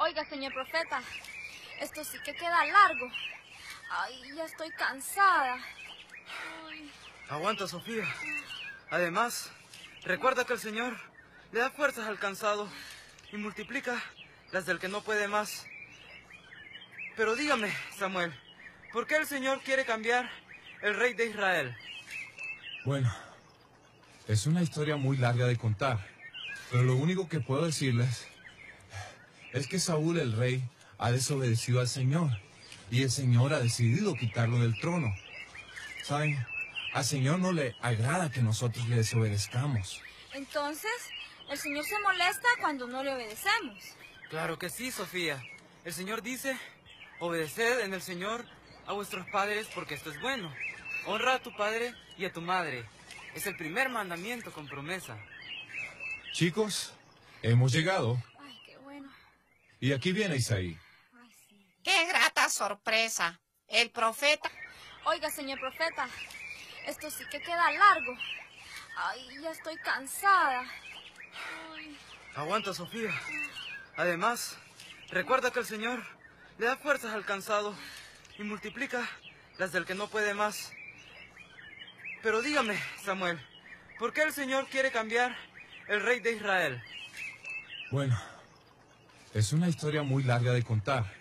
Oiga, señor profeta, esto sí que queda largo. Ay, ya estoy cansada. Ay. Aguanta, Sofía. Además, recuerda que el Señor le da fuerzas al cansado y multiplica las del que no puede más. Pero dígame, Samuel, ¿por qué el Señor quiere cambiar el rey de Israel? Bueno, es una historia muy larga de contar, pero lo único que puedo decirles es que Saúl el rey ha desobedecido al Señor y el Señor ha decidido quitarlo del trono. ¿Saben? Al Señor no le agrada que nosotros le desobedezcamos. Entonces, el Señor se molesta cuando no le obedecemos. Claro que sí, Sofía. El Señor dice, obedeced en el Señor a vuestros padres porque esto es bueno. Honra a tu padre y a tu madre. Es el primer mandamiento con promesa. Chicos, hemos llegado. Ay, qué bueno. Y aquí viene Isaí. Ay, sí. ¡Qué grata sorpresa! El profeta... Oiga, señor profeta, esto sí que queda largo. Ay, ya estoy cansada. Ay. Aguanta, Sofía. Además, recuerda que el Señor le da fuerzas al cansado y multiplica las del que no puede más. Pero dígame, Samuel, ¿por qué el Señor quiere cambiar el rey de Israel? Bueno, es una historia muy larga de contar,